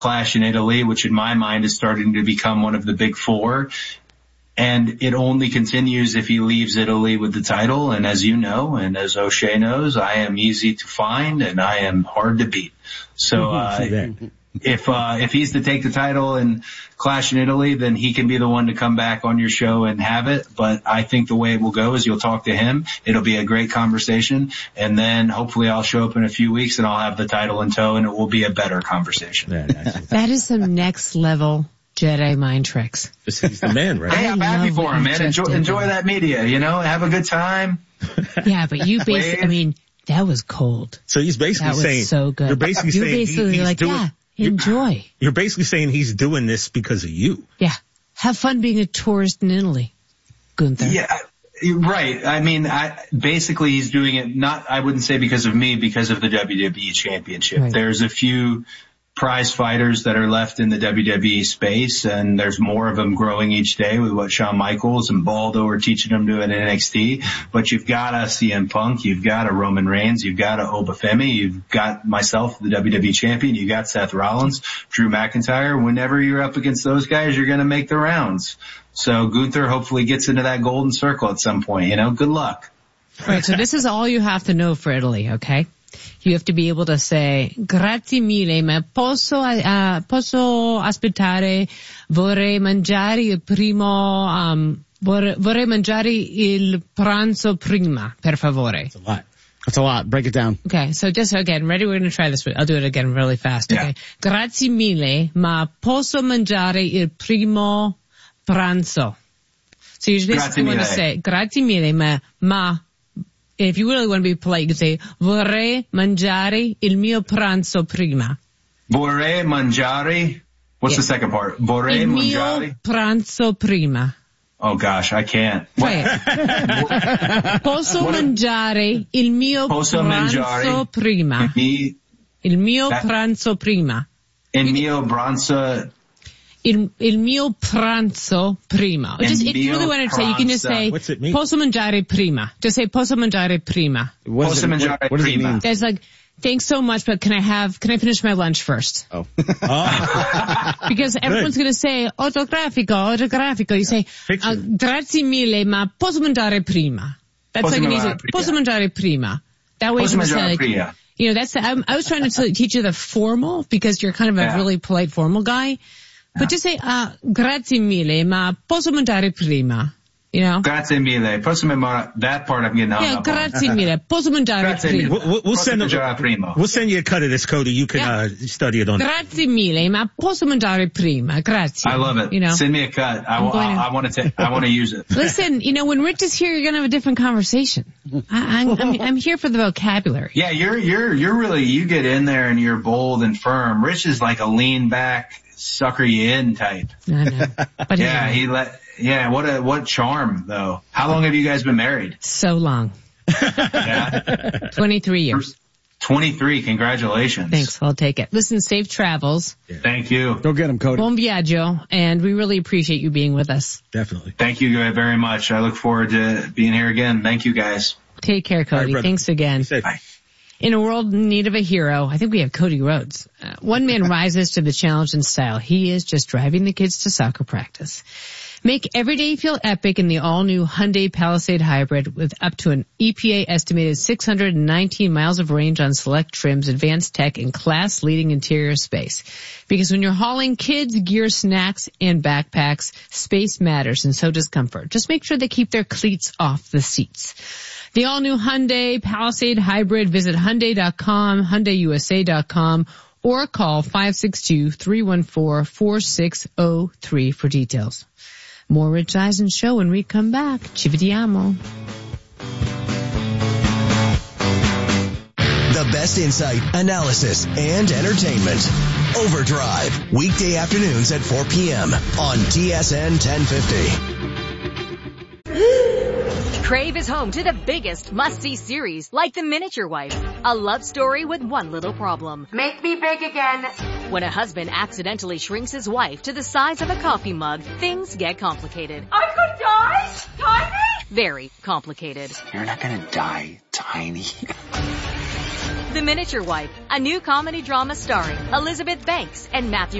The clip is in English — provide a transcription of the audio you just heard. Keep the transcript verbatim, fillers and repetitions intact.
Clash in Italy, which in my mind is starting to become one of the big four. And it only continues if he leaves Italy with the title. And as you know, and as O'Shea knows, I am easy to find and I am hard to beat. So, uh, if, uh, if he's to take the title and Clash in Italy, then he can be the one to come back on your show and have it. But I think the way it will go is you'll talk to him. It'll be a great conversation. And then hopefully I'll show up in a few weeks and I'll have the title in tow and it will be a better conversation. Yeah, that is some next level Jedi mind tricks. He's the man, right? Hey, I'm happy for him, man. Enjoy, enjoy that media, you know, have a good time. Yeah, but you basically, I mean, that was cold. So he's basically that was saying, so good. You're basically you're saying basically he, he's like, doing, yeah, enjoy. You're basically saying he's doing this because of you. Yeah. Have fun being a tourist in Italy, Gunther. Yeah. Right. I mean, I, basically he's doing it not, I wouldn't say because of me, because of the W W E Championship. Right. There's a few prize fighters that are left in the W W E space, and there's more of them growing each day with what Shawn Michaels and Baldo are teaching them to in N X T. But you've got a C M Punk, you've got a Roman Reigns, you've got a Obafemi, you've got myself, the W W E champion, you got Seth Rollins, Drew McIntyre. Whenever you're up against those guys, you're going to make the rounds. So Gunther hopefully gets into that golden circle at some point, you know, good luck. Right. So this is all you have to know for Italy. Okay. You have to be able to say, grazie mille, ma posso, uh, posso aspettare, vorrei mangiare il primo, um, vorrei, vorrei mangiare il pranzo prima, per favore. That's a lot. That's a lot. Break it down. Okay, so just again, ready? We're going to try this. I'll do it again really fast. Okay. Yeah. Grazie mille, ma posso mangiare il primo pranzo. So you basically want to say, grazie mille, ma, ma, if you really want to be polite, you can say, vorrei mangiare il mio pranzo prima. Vorrei mangiare. What's yeah. the second part? Vorrei il mangiare. mio pranzo prima. Oh gosh, I can't. Wait. Posso what mangiare il mio Posso pranzo prima. Mi, il mio that, pranzo prima. Il mio pranzo. Il, il mio pranzo prima. Or just, if you really want to say, you can just say, What's it mean? posso mangiare prima. Just say, posso mangiare prima. What Posso it, mangiare what, what does it prima. mean? That's like, thanks so much, but can I have, can I finish my lunch first? Oh. Oh. Because everyone's going to say, autografico, autografico. You say, uh, grazie mille, ma posso mangiare prima. That's Posso like an easy, mangiare prima. posso mangiare prima. That way Posso you can say, mangiare like, prima. you know, that's, the, I, I was trying to t- teach you the formal because you're kind of a Yeah. really polite formal guy. But just say, uh, grazie mille, ma posso mangiare prima. You know? Grazie mille. Posso mangiare, that part I'm getting hung Yeah, up on. grazie mille. Posso mangiare Grazie prima. mille. We'll, we'll, Posso send mangiare a, prima. we'll send you a cut of this, Cody. You can Yeah. uh, study it on. Grazie mille, ma posso mangiare prima. Grazie. I love it. You know? Send me a cut. I, I'm going to- I, I want to. I want to use it. Listen, you know, when Rich is here, you're going to have a different conversation. I, I'm, I'm, I'm here for the vocabulary. Yeah, you're you're you're really you get in there and you're bold and firm. Rich is like a lean back, sucker you in type. I know. But Yeah, anyway, he let. Yeah, what a what charm though. How long have you guys been married? so long. Yeah, twenty-three years. twenty-three. Congratulations. Thanks. I'll take it. Listen, safe travels. Thank you. Go get him, Cody. Buon viaggio. And we really appreciate you being with us. Definitely. Thank you very much. I look forward to being here again. Thank you guys. Take care, Cody. All right, brother. Thanks again. Be safe. Bye. In a world in need of a hero, I think we have Cody Rhodes. Uh, one man rises to the challenge in style. He is just driving the kids to soccer practice. Make every day feel epic in the all-new Hyundai Palisade Hybrid with up to an E P A-estimated six hundred nineteen miles of range on select trims, advanced tech, and class-leading interior space. Because when you're hauling kids, gear, snacks, and backpacks, space matters, and so does comfort. Just make sure they keep their cleats off the seats. The all-new Hyundai Palisade Hybrid. Visit Hyundai dot com, Hyundai U S A dot com, or call five six two, three one four, four six zero three for details. More Rich Eisen show when we come back. Ci vediamo. The best insight, analysis, and entertainment. Overdrive. Weekday afternoons at four p.m. on T S N ten fifty. Crave is home to the biggest must-see series, like The Miniature Wife, a love story with one little problem. Make me big again. When a husband accidentally shrinks his wife to the size of a coffee mug, things get complicated. I could die? Tiny? Very complicated. You're not gonna die, Tiny. The Miniature Wife, a new comedy drama starring Elizabeth Banks and Matthew